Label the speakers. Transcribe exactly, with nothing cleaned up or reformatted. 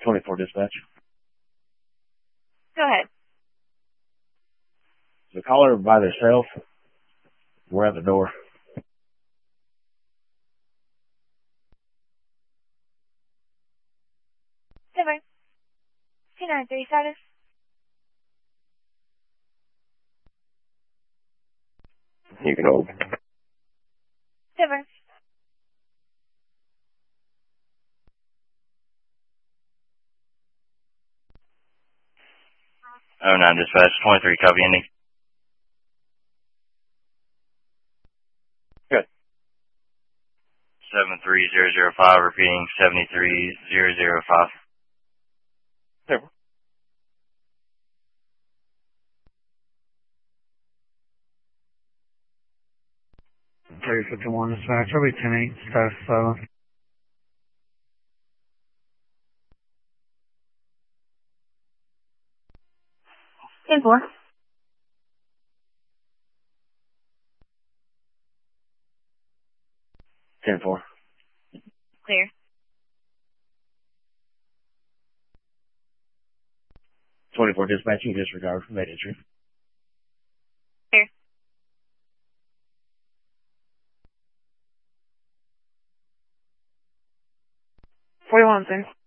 Speaker 1: twenty-four dispatch.
Speaker 2: Go ahead.
Speaker 1: The caller by themselves. We're at the door.
Speaker 2: Seven. two nine three status.
Speaker 1: You can hold.
Speaker 2: Seven.
Speaker 3: Oh nine dispatch, twenty-three copy ending.
Speaker 1: Good.
Speaker 3: seven three zero zero five, repeating seven three zero zero five.
Speaker 1: Super.
Speaker 4: three fifty-one dispatch, I'll be ten eight, status seven.
Speaker 2: ten four.
Speaker 1: ten four.
Speaker 2: Clear.
Speaker 1: twenty-four dispatch, you can disregard from that entry.
Speaker 2: Clear. forty-one, sir.